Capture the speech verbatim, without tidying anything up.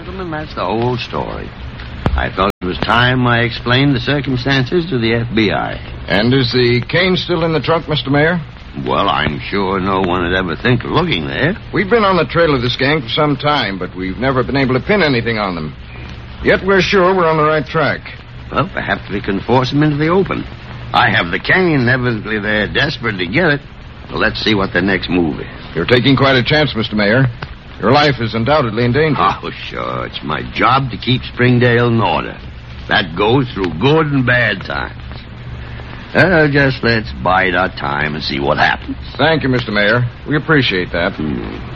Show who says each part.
Speaker 1: gentlemen, that's the whole story. I felt it was time I explained the circumstances to the F B I.
Speaker 2: And is the cane still in the trunk, Mister Mayor?
Speaker 1: Well, I'm sure no one would ever think of looking there.
Speaker 2: We've been on the trail of this gang for some time, but we've never been able to pin anything on them. Yet we're sure we're on the right track.
Speaker 1: Well, perhaps we can force them into the open. I have the cane. Evidently, they're desperate to get it. So let's see what the next move is.
Speaker 2: You're taking quite a chance, Mister Mayor. Your life is undoubtedly in danger.
Speaker 1: Oh, sure. It's my job to keep Springdale in order. That goes through good and bad times. Uh, just let's bide our time and see what happens.
Speaker 2: Thank you, Mister Mayor. We appreciate that.
Speaker 1: Hmm.